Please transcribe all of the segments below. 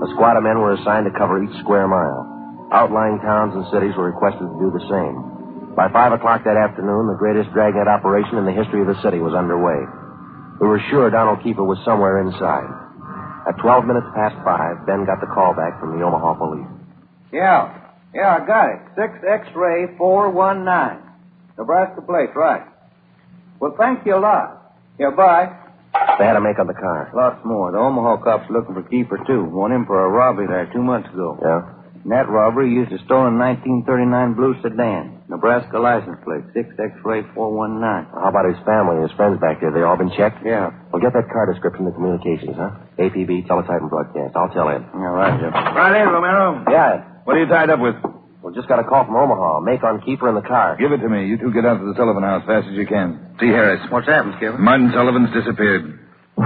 A squad of men were assigned to cover each square mile. Outlying towns and cities were requested to do the same. By 5 o'clock that afternoon, the greatest dragnet operation in the history of the city was underway. We were sure Donald Kiefer was somewhere inside. At 12 minutes past 5, Ben got the call back from the Omaha police. Yeah, I got it. 6 X-ray 419. Nebraska plate, right. Well, thank you a lot. Yeah, bye. They had a make on the car. Lots more. The Omaha cops looking for Kiefer, too. Want him for a robbery there 2 months ago. Yeah? In that robbery, he used a stolen 1939 blue sedan. Nebraska license plate, 6 X-ray 419. How about his family and his friends back there? They all been checked? Yeah. Well, get that car description to communications, huh? APB, teletype, and broadcast. I'll tell Ed. All right, Jeff. Right in, Romero. Yeah, Ed. What are you tied up with? Well, just got a call from Omaha. Make on Kiefer in the car. Give it to me. You two get out to the Sullivan house fast as you can. See Harris. What's happened, Skipper? Martin Sullivan's disappeared.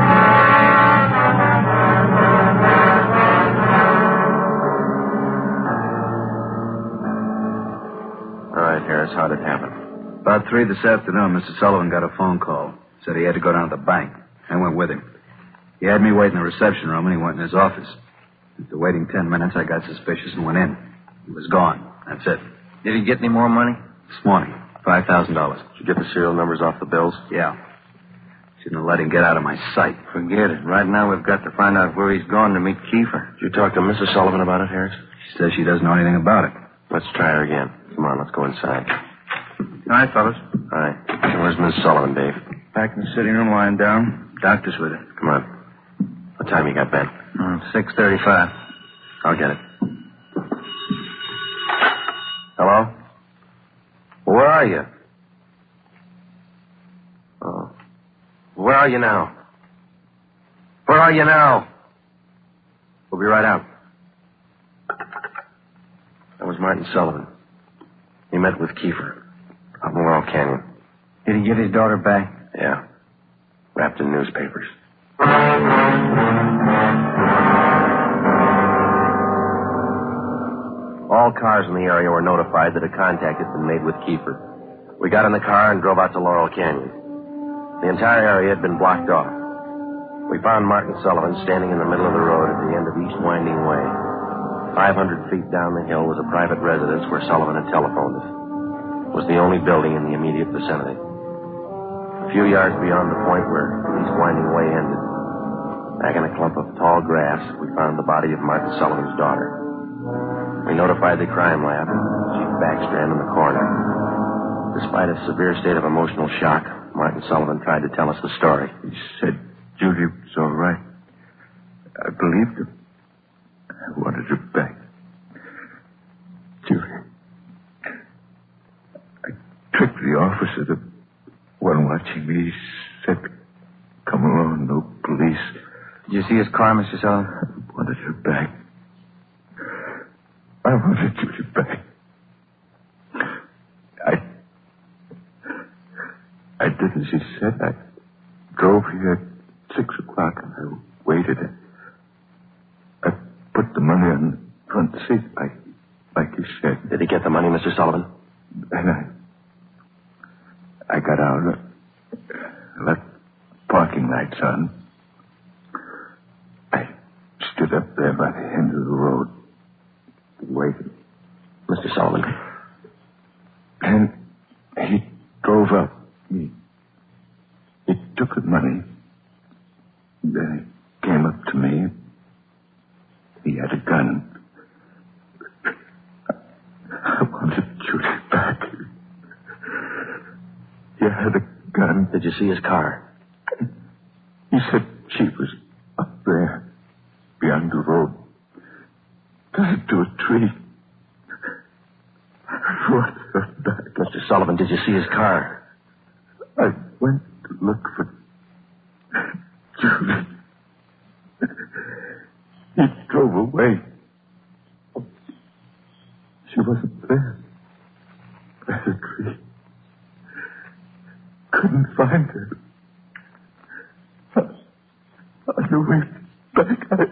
All right, Harris, how'd it happen? About 3 this afternoon, Mr. Sullivan got a phone call. Said he had to go down to the bank. I went with him. He had me wait in the reception room, and he went in his office. After waiting 10 minutes, I got suspicious and went in. He was gone. That's it. Did he get any more money? This morning, $5,000. Did you get the serial numbers off the bills? Yeah. Shouldn't have let him get out of my sight. Forget it. Right now, we've got to find out where he's gone to meet Kiefer. Did you talk to Mrs. Sullivan about it, Harris? She says she doesn't know anything about it. Let's try her again. Come on, let's go inside. All right, fellas. All right. And where's Miss Sullivan, Dave? Back in the sitting room, lying down. Doctor's with her. Come on. What time you got, Ben? 6:35. I'll get it. Hello? Where are you? Oh. Where are you now? Where are you now? We'll be right out. That was Martin Sullivan. He met with Kiefer up in Laurel Canyon. Did he get his daughter back? Yeah. Wrapped in newspapers. All cars in the area were notified that a contact had been made with Kiefer. We got in the car and drove out to Laurel Canyon. The entire area had been blocked off. We found Martin Sullivan standing in the middle of the road at the end of East Winding Way. 500 feet down the hill was a private residence where Sullivan had telephoned us. It was the only building in the immediate vicinity. A few yards beyond the point where East Winding Way ended, back in a clump of tall grass, we found the body of Martin Sullivan's daughter. We notified the crime lab, Chief Backstrand in the coroner. Despite a severe state of emotional shock, Martin Sullivan tried to tell us the story. He said Judy was all right. I believed him. I wanted her back. Judy. I tricked the officer, the one watching me. He said, come along, no police. Did you see his car, Mr. Sullivan? I wanted her back. I wanted Judy back. I did as he said. I drove here at 6 o'clock and I waited. I put the money on the front seat like he said. Did he get the money, Mr. Sullivan? And I got out, left parking lights on. I stood up there by the end of the road, waiting. Mr. Sullivan. And he drove up. He took the money. Then he came up to me. He had a gun. I wanted Judy back. He had a gun. Did you see his car? He said she was up there, beyond the road. Tied to a tree. I wanted her back. Mr. Sullivan, did you see his car? I went to look for Judy. He drove away. She wasn't there. By the tree. Couldn't find her. On the way back,